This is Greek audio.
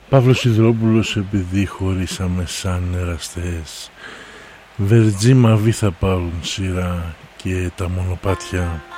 Παύλος Σιδηρόπουλος, επειδή χωρίσαμε σαν εραστές. Βερτζή Μαβί θα πάρουν σειρά και τα μονοπάτια.